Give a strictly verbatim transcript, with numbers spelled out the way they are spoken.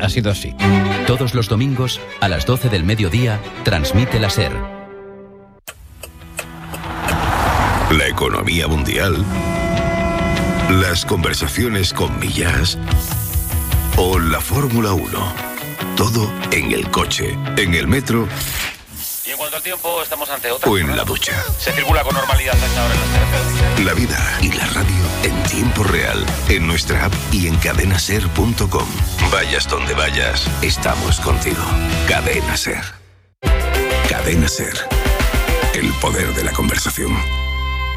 ha sido así. Todos los domingos, a las doce del mediodía, transmite la SER. La economía mundial, las conversaciones con Millás o la Fórmula uno. Todo en el coche, en el metro. Y en cuanto al tiempo, estamos ante otra. O en la ducha. Se circula con normalidad a esta hora en las terceras. La vida y la radio en tiempo real, en nuestra app y en cadena ser punto com. Vayas donde vayas, estamos contigo. Cadena Ser. Cadena Ser. El poder de la conversación.